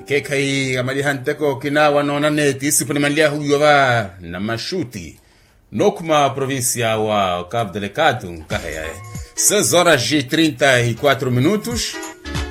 Kekai amali hanteko kina wanona neti sipo nimanlia huyo wa na mashuti. Nokuma província wa Cabo Delicado, 6 horas e 34 minutos.